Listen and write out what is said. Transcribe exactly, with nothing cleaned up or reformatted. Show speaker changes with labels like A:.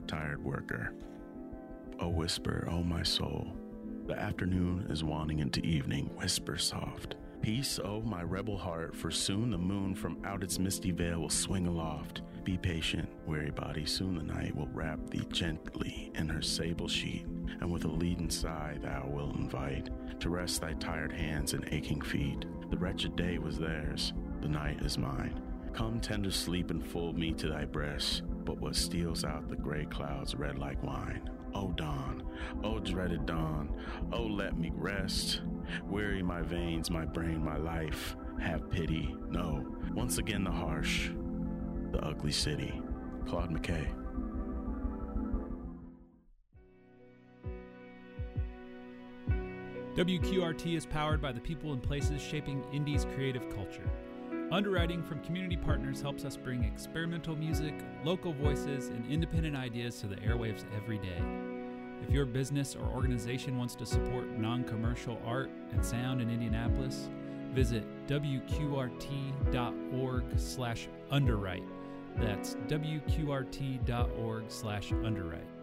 A: tired worker. Oh, whisper, oh my soul. The afternoon is waning into evening, whisper soft. Peace, oh my rebel heart, for soon the moon from out its misty veil will swing aloft. Be patient, weary body, soon the night will wrap thee gently in her sable sheet, and with a leaden sigh thou wilt invite to rest thy tired hands and aching feet. The wretched day was theirs, the night is mine. Come tender sleep and fold me to thy breast, but what steals out the gray clouds red like wine? O dawn, O dreaded dawn, O let me rest. Weary my veins, my brain, my life, have pity. No, once again the harsh, the ugly city. Claude McKay.
B: W Q R T is powered by the people and places shaping Indy's creative culture. Underwriting from community partners helps us bring experimental music, local voices, and independent ideas to the airwaves every day. If your business or organization wants to support non-commercial art and sound in Indianapolis, visit W Q R T dot org slash underwrite. That's W Q R T dot org slash underwrite.